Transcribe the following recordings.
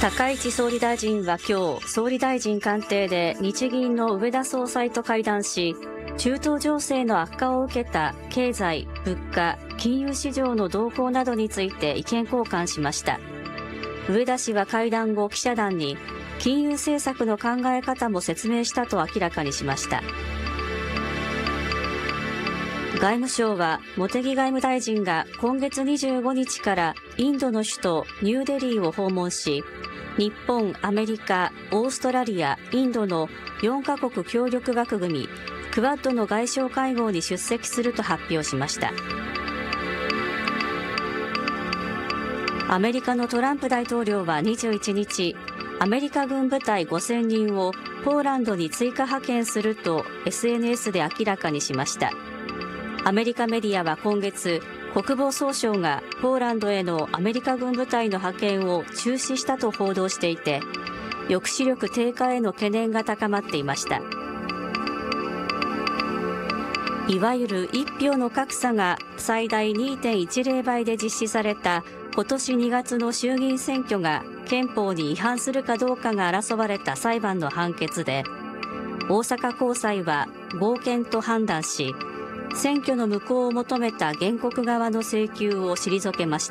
高市総理大臣は今日、総理大臣官邸で日銀の植田総裁と会談し、中東情勢の悪化を受けた経済、物価、金融市場の動向などについて意見交換しました。植田氏は会談後、記者団に金融政策の考え方も説明したと明らかにしました。外務省は茂木外務大臣が今月25日からインドの首都ニューデリーを訪問し、日本、アメリカ、オーストラリア、インドの4カ国協力枠組みクアッドの外相会合に出席すると発表しました。アメリカのトランプ大統領は21日、アメリカ軍部隊5000人をポーランドに追加派遣すると SNS で明らかにしました。アメリカメディアは今月、国防総省がポーランドへのアメリカ軍部隊の派遣を中止したと報道していて、抑止力低下への懸念が高まっていました。いわゆる一票の格差が最大 2.10 倍で実施された今年2月の衆議院選挙が憲法に違反するかどうかが争われた裁判の判決で、大阪高裁は合憲と判断し、選挙の無効を求めた原告側の請求を退けました。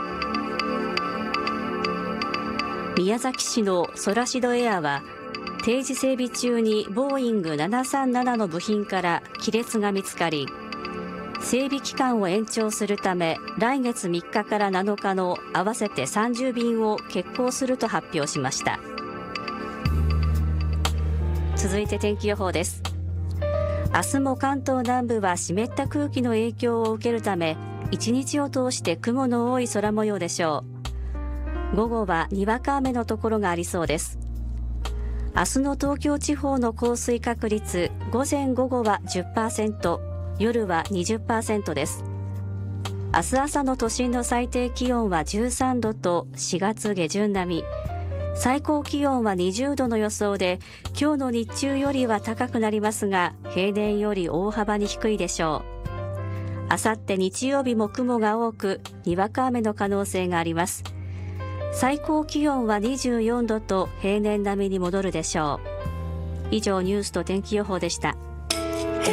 宮崎市のソラシドエアは、定時整備中にボーイング737の部品から亀裂が見つかり、整備期間を延長するため来月3日から7日の合わせて30便を欠航すると発表しました。続いて天気予報です。明日も関東南部は湿った空気の影響を受けるため、一日を通して雲の多い空模様でしょう。午後はにわか雨のところがありそうです。明日の東京地方の降水確率、午前午後は 10%、夜は 20% です。明日朝の都心の最低気温は13度と4月下旬並み。最高気温は20度の予想で、今日の日中よりは高くなりますが、平年より大幅に低いでしょう。あさって日曜日も雲が多く、にわか雨の可能性があります。最高気温は24度と平年並みに戻るでしょう。以上、ニュースと天気予報でした。